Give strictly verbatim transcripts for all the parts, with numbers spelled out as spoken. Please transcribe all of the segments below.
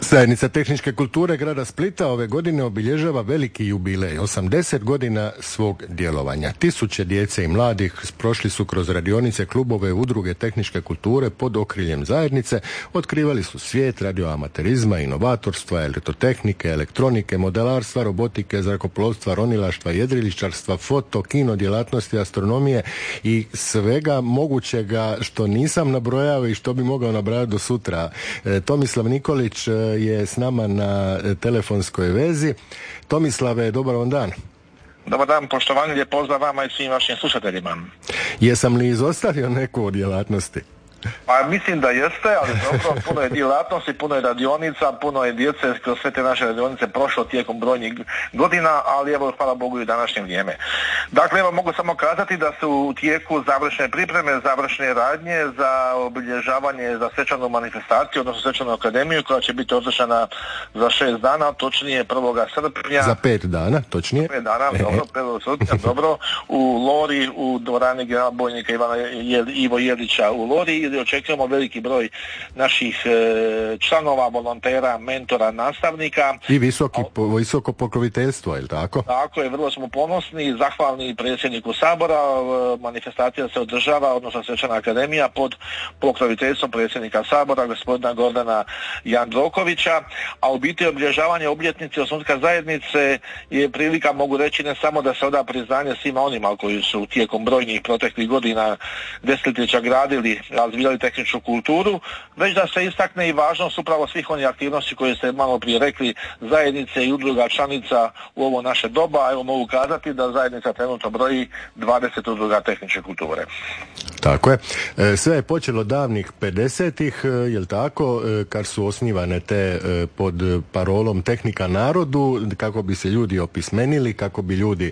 Zajednica tehničke kulture grada Splita ove godine obilježava veliki jubilej, osamdeset godina svog djelovanja. Tisuće djece i mladih prošli su kroz radionice, klubove, udruge tehničke kulture pod okriljem zajednice, otkrivali su svijet radioamaterizma, inovatorstva, elektrotehnike, elektronike, modelarstva, robotike, zrakoplovstva, ronilaštva, jedriličarstva, foto, kino, djelatnosti, astronomije i svega mogućega što nisam nabrojao i što bi mogao nabrojati do sutra. E, Tomislav Nikolić je s nama na telefonskoj vezi. Tomislave, dobar vam dan. Dobar dan, poštovanje, lijep pozdrav vama i svim vašim slušateljima. Jesam li izostavio neku od djelatnosti? Pa mislim da jeste, ali dobro, puno je djelatnosti, puno je radionica, puno je djece kroz sve te naše radionice prošlo tijekom brojnih godina, ali evo, hvala Bogu i u današnje vrijeme. Dakle, evo, mogu samo kazati da su u tijeku završne pripreme, završne radnje za obilježavanje, za svečanu manifestaciju, odnosno svečanu akademiju koja će biti održana za šest dana, točnije prvog srpnja. Za pet dana, točnije. Pet dana, dobro, prvog srpnja, dobro, u Lori, u dvorani generala bojnika Ivana Jel, Ivo Jelića u Lori. Očekujemo veliki broj naših e, članova, volontera, mentora, nastavnika. I visoki, po, visoko pokroviteljstvo, je li tako? Tako je, vrlo smo ponosni i zahvalni predsjedniku Sabora. Manifestacija se održava, odnosno svečana akademija, pod pokroviteljstvom predsjednika Sabora, gospodina Gordana Jandrokovića, a u biti obilježavanje obljetnice osnutka zajednice je prilika, mogu reći, ne samo da se oda priznanje svima onima koji su tijekom brojnih proteklih godina desetljeća gradili, razvijali tehničku kulturu, već da se istakne i važnost upravo svih onih aktivnosti koje ste malo prije rekli, zajednice i udruga članica u ovo naše doba. Evo, mogu kazati da zajednica trenutno broji dvadeset udruga tehničke kulture. Tako je. Sve je počelo davnih pedesetih, jel tako, kad su osnivane te pod parolom tehnika narodu, kako bi se ljudi opismenili, kako bi ljudi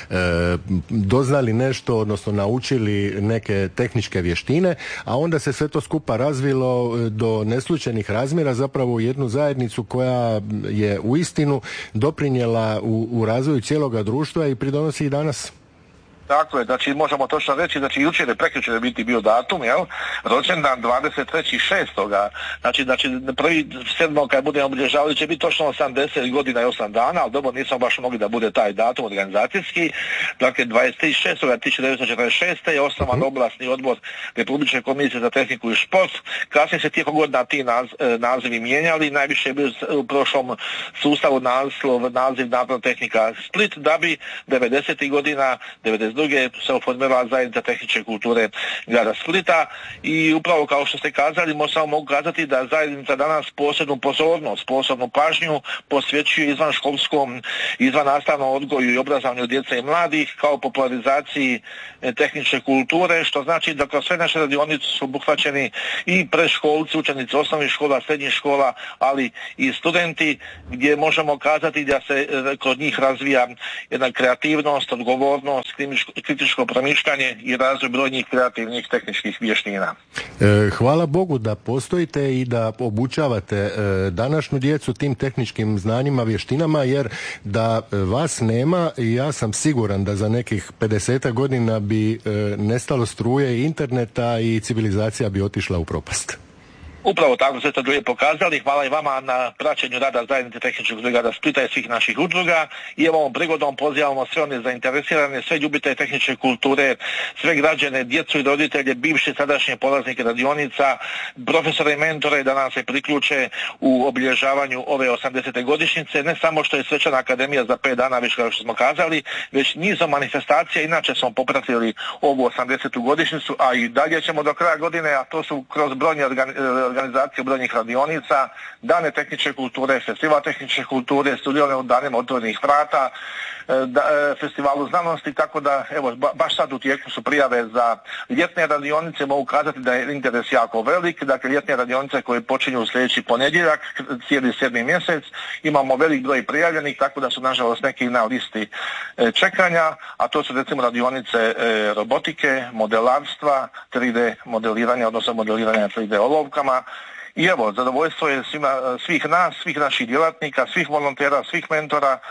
doznali nešto, odnosno naučili neke tehničke vještine, a onda se sve to skupa razvilo do neslučajnih razmjera, zapravo u jednu zajednicu koja je uistinu doprinijela u, u razvoju cijeloga društva i pridonosi i danas. Tako je, znači možemo točno reći, znači jučer je prekjučer je biti bio datum, jel? Rođendan dvadeset trećeg šestog Znači, znači prvi sedmog kad budemo obilježavali će biti točno osamdeset godina i osam dana, ali dobro, nisam baš mogli da bude taj datum organizacijski. Dakle, dvadeset tri šestog tisuće devetsto četrdeset šeste je osnovan uh-huh. oblasni odbor Republičke komisije za tehniku i šport. Kasnije se tijekom godina ti naz, nazivi mijenjali, najviše je bio u prošlom sustavu naslov, naziv Narodna tehnika Split, da bi devedesetih godina, devedeset druge se oformirala zajednica tehničke kulture grada Splita i upravo kao što ste kazali, možemo mogu kazati da zajednica danas posebnu pozornost, posebnu pažnju posvećuje izvan školskom, izvan nastavnom odgoju i obrazovanju djece i mladih kao popularizaciji tehničke kulture, što znači da kroz sve naše radionice su obuhvaćeni i predškolci, učenici osnovnih škola, srednjih škola, ali i studenti, gdje možemo kazati da se kod njih razvija jedna kreativnost, odgovornost, kritičko promišljanje i razvoj brojnih kreativnih tehničkih vještina. E, hvala Bogu da postojite i da obučavate e, današnju djecu tim tehničkim znanjima, vještinama, jer da vas nema, ja sam siguran da za nekih pedeset godina bi e, nestalo struje i interneta i civilizacija bi otišla u propast. Upravo tako ste to dvoje pokazali. Hvala i vama na praćenju rada zajednice tehničkog grada Splita i svih naših udruga. I ovom prigodom pozivamo sve one zainteresirane, sve ljubitelje tehničke kulture, sve građane, djecu i roditelje, bivše sadašnje polaznike radionica, profesore i mentore da nam se priključe u obilježavanju ove osamdesete godišnjice. Ne samo što je svečana akademija za pet dana, već kao što smo kazali, već nizom manifestacija. Inače smo popratili ovu osamdesetu godišnjicu, a i dalje ćemo do kraja godine, a to su kroz brojne organizacije organizacije brojnih radionica, dane tehničke kulture, festival tehničke kulture, sudjelovanje u danima otvorenih vrata, da, festivalu znanosti, tako da evo ba, baš sad u tijeku su prijave za ljetne radionice. Mogu kazati da je interes jako velik. Dakle, ljetne radionice koje počinju u sljedeći ponedjeljak, cijeli sedmi mjesec, imamo velik broj prijavljenih, tako da su nažalost neki na listi e, čekanja, a to su recimo radionice e, robotike, modelarstva, tri D modeliranja, odnosno modeliranja tri D olovkama. I evo, zadovoljstvo je svima, svih nas, svih naših djelatnika, svih volontera, svih mentora e,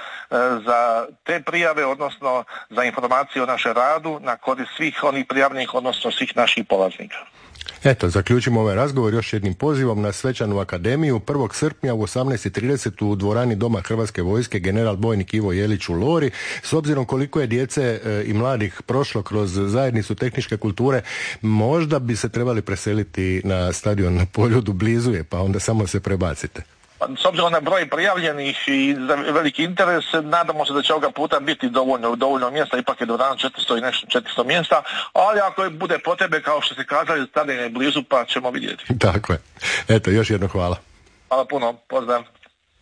za te prijave, odnosno za informacije o našem radu na korist svih onih prijavljenih, odnosno svih naših polaznika. Eto, zaključimo ovaj razgovor još jednim pozivom na Svečanu akademiju prvog srpnja u osamnaest i trideset u dvorani Doma Hrvatske vojske general bojnik Ivo Jelić u Lori. S obzirom koliko je djece e, i mladih prošlo kroz zajednicu tehničke kulture, možda bi se trebali preseliti na stadion na Poljudu, blizu je, pa onda samo se prebacite. S obzirom na broj prijavljenih i za veliki interes, nadamo se da će ovoga puta biti dovoljno, dovoljno mjesta, ipak je dvorana četiristo i nešto, četiristo mjesta, ali ako bude potrebe, kao što ste kazali, stadion je blizu, pa ćemo vidjeti. Tako je. Eto, još jedno hvala. Hvala puno, pozdrav.